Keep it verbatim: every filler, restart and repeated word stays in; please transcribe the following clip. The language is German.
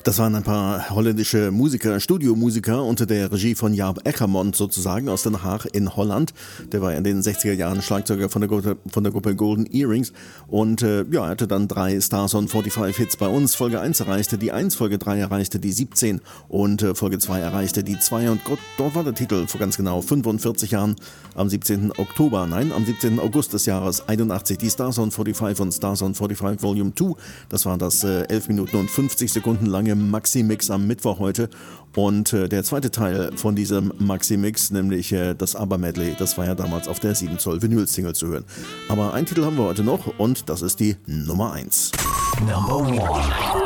Das waren ein paar holländische Musiker, Studiomusiker unter der Regie von Jaap Ecgermond sozusagen aus Den Haag in Holland. Der war in den sechziger Jahren Schlagzeuger von der Gruppe, von der Gruppe Golden Earrings und äh, ja, er hatte dann drei Stars on fünfundvierzig Hits bei uns. Folge eins erreichte die eins, Folge drei erreichte die siebzehn und äh, Folge zwei erreichte die zwei und Gott, dort war der Titel vor ganz genau fünfundvierzig Jahren am siebzehnten Oktober, nein, am siebzehnten August des Jahres einundachtzig die Stars on fünfundvierzig und Stars on fünfundvierzig Volume zwei. Das war das äh, elf Minuten und fünfzig Sekunden lange Maxi-Mix am Mittwoch heute und äh, der zweite Teil von diesem Maxi-Mix, nämlich äh, das ABBA-Medley, das war ja damals auf der sieben Zoll Vinyl-Single zu hören. Aber einen Titel haben wir heute noch und das ist die Nummer eins. Number one.